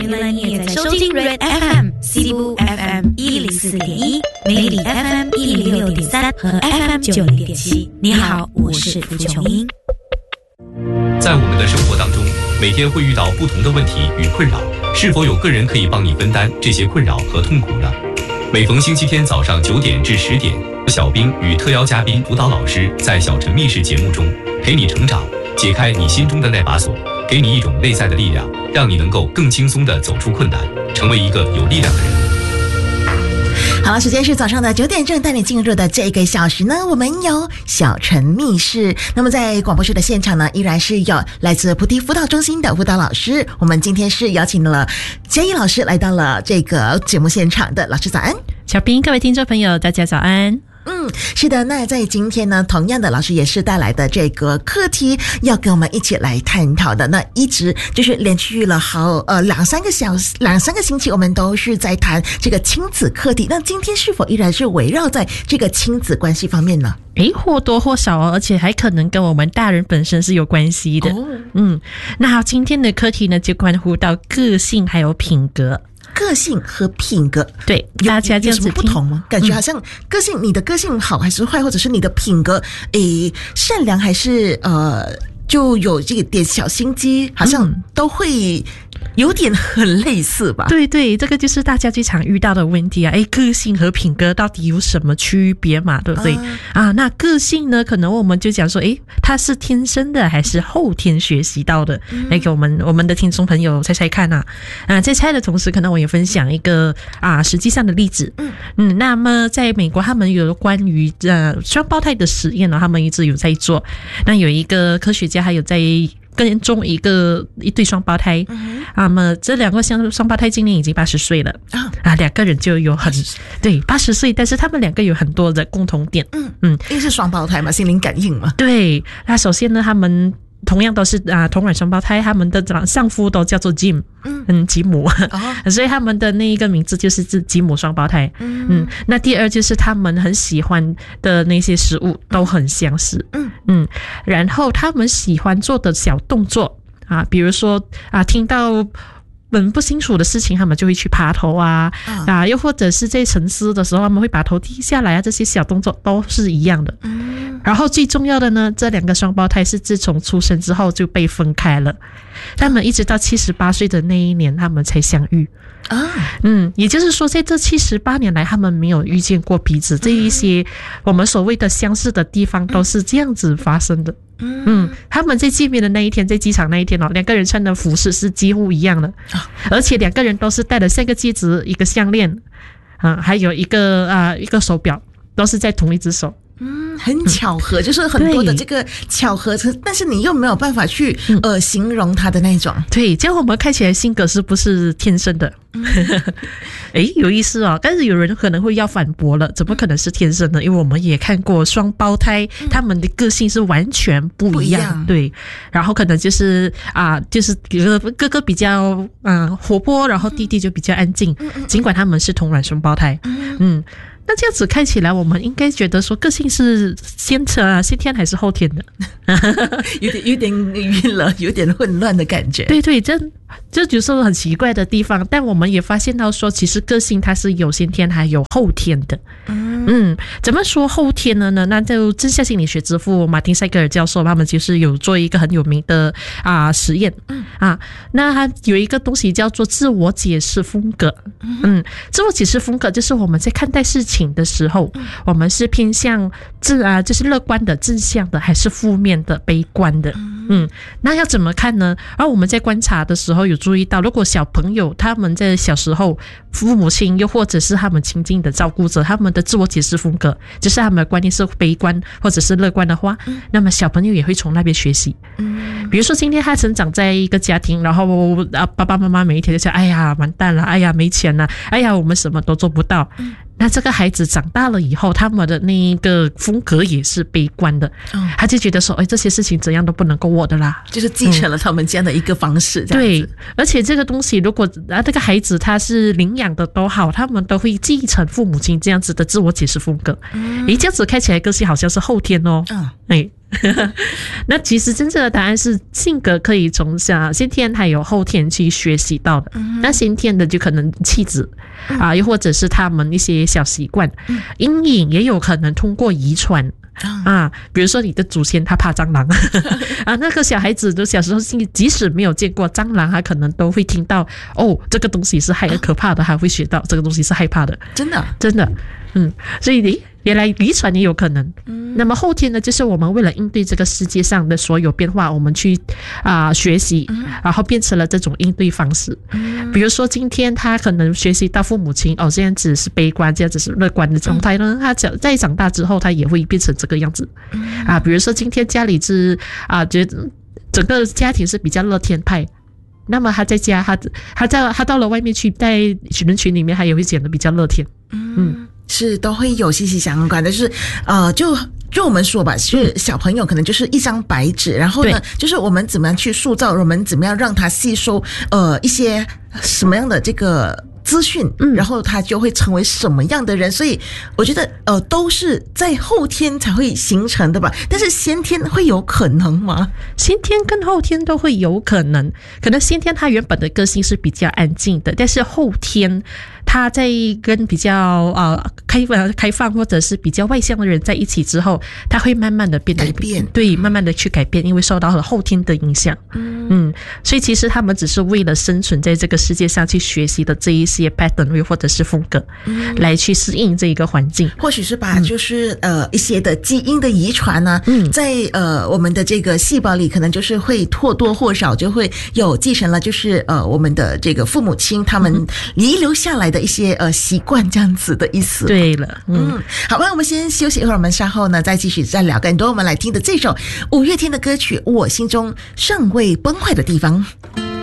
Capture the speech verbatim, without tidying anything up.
原来你也在收听 Red F M、西部 F M 一零四点一、美丽 F M 一零六点三和 F M 九零点七。你好，我是付琼英。 在我们的生活当中，每天会遇到不同的问题与困扰，是否有个人可以帮你分担这些困扰和痛苦呢？每逢星期天早上九点至十点，小兵与特邀嘉宾辅导老师在小陈密室节目中陪你成长，解开你心中的那把锁，给你一种内在的力量，让你能够更轻松地走出困难，成为一个有力量的人。 好了，时间是早上的九点正，带你进入的这个小时呢，我们有小陈密室。那么在广播室的现场呢，依然是有来自菩提辅导中心的辅导老师。我们今天是邀请了嘉义老师来到了这个节目现场的。老师早安。 小兵，各位听众朋友，大家早安。 嗯，是的，那在今天呢，同样的老师也是带来的这个课题，要跟我们一起来探讨的。那一直就是连续了好呃两三个小时、两三个星期，我们都是在谈这个亲子课题。那今天是否依然是围绕在这个亲子关系方面呢？ 诶，或多或少哦，而且还可能跟我们大人本身是有关系的。哦、嗯，那好，今天的课题呢，就关乎到个性还有品格。 个性和品格， 对，大家这样子有什么不同吗？感觉好像个性，你的个性好还是坏，或者是你的品格，诶，善良还是呃，就有这个点小心机，好像都会有点很类似吧？ 对对，这个就是大家最常遇到的问题啊！诶，个性和品格到底有什么区别嘛？对不对？啊, 啊，那个性呢，可能我们就讲说，诶，它是天生的还是后天学习到的？来、嗯、给我们我们的听众朋友猜猜看啊！啊，在猜的同时，可能我也分享一个啊实际上的例子。嗯嗯，那么在美国，他们有关于呃双胞胎的实验呢，他们一直有在做。那有一个科学家还有在跟踪一个一对双胞胎，嗯、那么这两个双双胞胎今年已经八十岁了啊，啊，两个人就有很对八十岁，但是他们两个有很多的共同点，嗯嗯，因为是双胞胎嘛，心灵感应嘛， 对。那首先呢，他们同样都是啊同卵双胞胎，他们的丈夫都叫做 Jim， 嗯，吉姆，哦、所以他们的那一个名字就是吉姆双胞胎。嗯, 嗯，那第二就是他们很喜欢的那些食物都很相似。嗯嗯，然后他们喜欢做的小动作啊，比如说啊，听到很不清楚的事情，他们就会去爬头啊、哦、啊，又或者是在沉思的时候，他们会把头低下来啊，这些小动作都是一样的。嗯，然后最重要的呢，这两个双胞胎是自从出生之后就被分开了，他们一直到七十八岁的那一年，他们才相遇。啊，嗯，也就是说，在这七十八年来，他们没有遇见过彼此。这一些我们所谓的相似的地方，都是这样子发生的。嗯, 嗯，他们在见面的那一天，在机场那一天哦，两个人穿的服饰是几乎一样的，而且两个人都是戴了三个戒指、一个项链，啊，还有一个啊一个手表，都是在同一只手。 嗯，很巧合，嗯、就是很多的这个巧合，但是你又没有办法去、嗯、呃形容它的那种。 对，这样我们看起来性格是不是天生的？嗯、诶，有意思哦。但是有人可能会要反驳了，怎么可能是天生的？因为我们也看过双胞胎，嗯、他们的个性是完全不一样。不一样对，然后可能就是啊，就是哥哥比较嗯、呃、活泼，然后弟弟就比较安静。嗯、尽管他们是同卵双胞胎，嗯。嗯那这样子看起来，我们应该觉得说个性是先呃先天还是后天的？ 有点有点晕了，有点混乱的感觉。 对对，这这就是很奇怪的地方。但我们也发现到说，其实个性它是有先天还有后天的。嗯, 嗯怎么说后天的呢？那就正向心理学之父马丁塞格尔教授，他们就是有做一个很有名的啊实验。嗯啊，那他有一个东西叫做自我解释风格。嗯，自我解释风格就是我们在看待事情的时候，嗯、我们是偏向正啊，就是乐观的、正向的，还是负面的、悲观的？嗯，嗯那要怎么看呢？然后我们在观察的时候有注意到，如果小朋友他们在小时候，父母亲又或者是他们亲近的照顾者，他们的自我解释风格，就是他们的观念是悲观或者是乐观的话，嗯、那么小朋友也会从那边学习。嗯，比如说今天他成长在一个家庭，然后啊爸爸妈妈每一天就讲，哎呀完蛋了，哎呀没钱了，哎呀我们什么都做不到。嗯那这个孩子长大了以后，他们的那一个风格也是悲观的，嗯、他就觉得说，哎，这些事情怎样都不能够我的啦， 就是继承了他们这样的一个方式。嗯、这样子对，而且这个东西，如果啊这个孩子他是领养的都好，他们都会继承父母亲这样子的自我解释风格。嗯，诶，这样子看起来个性好像是后天哦。嗯，哎。 那其实真正的答案是性格可以从小先天还有后天去学习到的。嗯、那先天的就可能气质、嗯、啊，又或者是他们一些小习惯，嗯、阴影也有可能通过遗传。啊，比如说你的祖先他怕蟑螂啊，那个小孩子的小时候即使没有见过蟑螂，他可能都会听到哦，这个东西是害可怕的，还会学到这个东西是害怕的， 真的真的，嗯，所以你原来遗传也有可能。嗯，那么后天呢，就是我们为了应对这个世界上的所有变化，我们去啊、呃、学习，嗯、然后变成了这种应对方式。嗯，比如说今天他可能学习到父母亲哦这样子是悲观，这样子是乐观的状态呢，嗯、他在长大之后他也会变成这个样子。嗯、啊，比如说今天家里是啊觉得整个家庭是比较乐天派。那么他在家，他他在他到了外面去，在人群里面，他也会显得比较乐天。嗯。嗯是都会有息息相关的，就是呃，就就我们说吧，是小朋友可能就是一张白纸，然后呢，就是我们怎么样去塑造，我们怎么样让他吸收呃一些什么样的这个资讯，嗯，然后他就会成为什么样的人。所以我觉得呃都是在后天才会形成的吧，但是先天会有可能吗？ 先天跟后天都会有可能，可能先天他原本的个性是比较安静的，但是后天他在跟比较呃开放开放或者是比较外向的人在一起之后，他会慢慢的变得改变， 对，慢慢的去改变，因为受到了后天的影响。嗯嗯，所以其实他们只是为了生存在这个世界上去学习的这一些 pattern 或者是风格，嗯、来去适应这一个环境。 或许是把就是、嗯、呃一些的基因的遗传呢、啊，嗯、在呃我们的这个细胞里，可能就是会或多或少就会有继承了，就是呃我们的这个父母亲他们遗留下来的一些呃习惯，这样子的意思。 对了，嗯， 嗯好吧，我们先休息一会儿，我们稍后呢再继续再聊更多。我们来听的这首五月天的歌曲《我心中尚未崩坏的地方》。